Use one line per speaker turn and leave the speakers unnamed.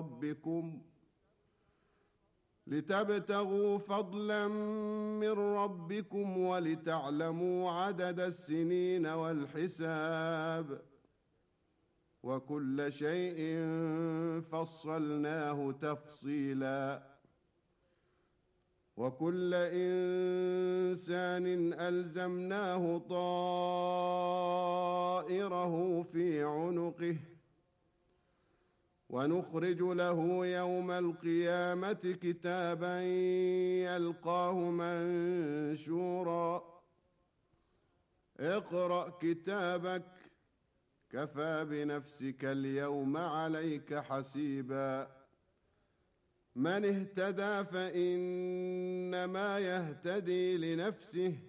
ربكم لتبتغوا فضلا من ربكم ولتعلموا عدد السنين والحساب وكل شيء فصلناه تفصيلا وكل إنسان ألزمناه طائره في عنقه ونخرج له يوم القيامة كتابا يلقاه منشورا اقرأ كتابك كفى بنفسك اليوم عليك حسيبا من اهتدى فإنما يهتدي لنفسه